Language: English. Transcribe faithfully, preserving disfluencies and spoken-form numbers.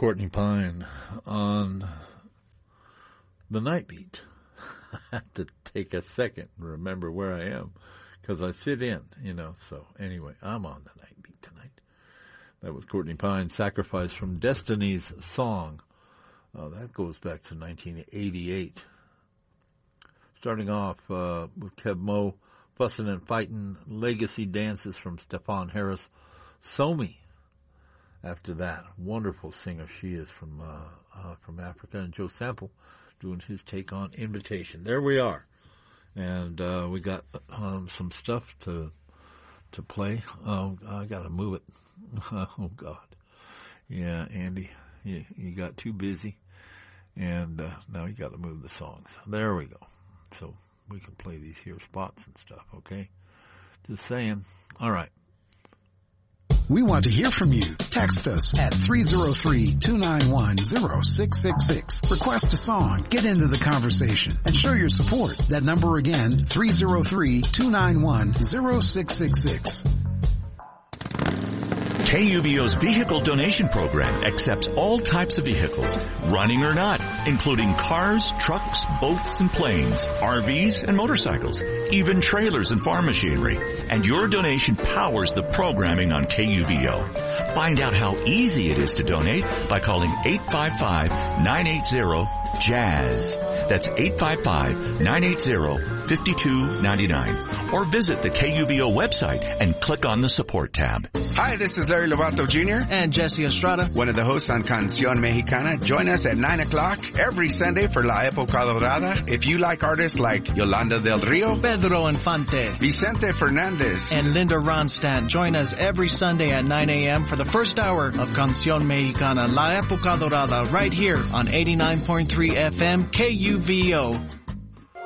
Courtney Pine on the Night Beat. I have to take a second and remember where I am because I sit in, you know. So anyway, I'm on the Night Beat tonight. That was Courtney Pine, Sacrifice from Destiny's Song. Uh, that goes back to nineteen eighty-eight. Starting off uh, with Kev Mo, Fussin' and Fightin', Legacy Dances from Stefan Harris, Somi. After that, wonderful singer she is from uh, uh, from Africa, and Joe Sample doing his take on Invitation. There we are, and uh, we got um, some stuff to to play. Oh, I got to move it. Oh God, yeah, Andy, you, you got too busy, and uh, now you got to move the songs. There we go. So we can play these here spots and stuff. Okay, just saying. All right. We want to hear from you. Text us at three oh three, two nine one, oh six six six. Request a song. Get into the conversation and show your support. That number again, three oh three, two nine one, oh six six six. K U V O's vehicle donation program accepts all types of vehicles, running or not, including cars, trucks, boats, and planes, R Vs, and motorcycles, even trailers and farm machinery. And your donation powers the programming on K U V O. Find out how easy it is to donate by calling eight five five, nine eight zero, JAZZ. That's eight five five, nine eight zero, five two nine nine. Or visit the K U V O website and click on the support tab. Hi, this is Larry Lovato Junior And Jesse Estrada, one of the hosts on Canción Mexicana. Join us at nine o'clock every Sunday for La Época Dorada. If you like artists like Yolanda del Rio, Pedro Infante, Vicente Fernandez, and Linda Ronstadt, join us every Sunday at nine a.m. for the first hour of Canción Mexicana, La Época Dorada, right here on eighty-nine point three F M K U V O.